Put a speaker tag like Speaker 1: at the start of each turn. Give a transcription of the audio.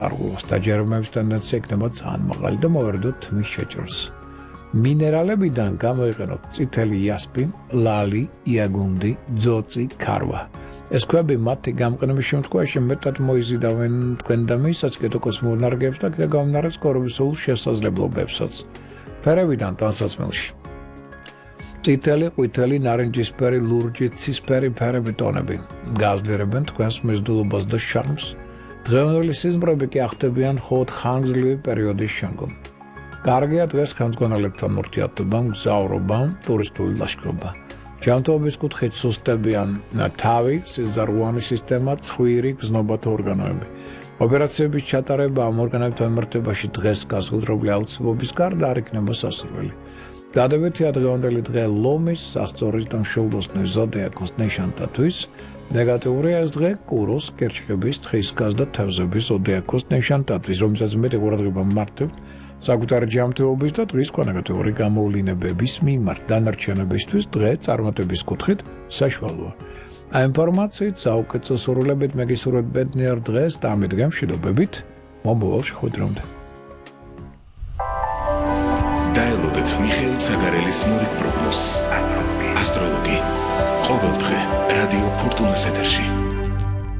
Speaker 1: არგულოს დაჯერმების ტენდენცია იქნება ძალიან მაღალი და მოვერდოთ თმის შეჭრას. მინერალებიდან გამოიყენოთ წითელი იასპი, ლალი, იაგუნდი, ძოწი, ქარვა. ეს ქვები მათი გამყენების შემთხვევაში მეტად მოიზიდავენ თქვენ და მისაც კეთოკოს მონარგებს და გამონარეს კორობის სულ შესაძლებლობებსაც. ფერებიდან ტანსაცმელში. წითელი, ყვითელი, ნარინჯისფერი, ლურჯი, ცისფერი ფერები ტონები. გააზრდებენ თქვენს მიზიდულობას და შარმს. დღევანდელი სიზმრები კი ახდებიან მხოლოდ ხანგრძლივი პერიოდის შემდგომ. კარგია დღეს ხელმძღვანელებთან ურთიერთობა, მგზავრობა, ტურისტული ლაშქრობა. ჯანმრთელობის კუთხით სუსტებიან თავი, სიზარღვანი სისტემა, ცხვირი, გზნობათა ორგანოები. ოპერაციების ჩატარება ამ ორგანოებთან მიმართებაში დღეს განსაკუთრებული აუცილებლობის გარდა არ იქნება სასურველი. დადებითია დღევანდელი დღე ლომის, სასწორის და მშვილდოსნის ზოდიაქოს ნიშანთათვის. ნეგატიურია ეს დღე კუროს, კერჩხების, თხისგას და თევზების ზოდიაქოს ნიშანთათვის, რომელსაც მეტი ყურადღება მართებთ საკუთარი ჯანმრთელობის და დღის ნეგატიური გამოვლინებების მიმართ. დანარჩენებისთვის დღე წარმატების კუთხით საშუალოა. ამ ინფორმაციით საუკეთესო სურვილებით მეგისურვებთ ბედნიერ დღეს და ამ დღემ მშვიდობებით მომავალ შეხვედრამდე.
Speaker 2: დაელოდეთ მიხეილ ცაგარელის მორიგ პროგნოზს. ასტროლოგი. ყოველ დღე რადიო ფორტუნას ეთერში.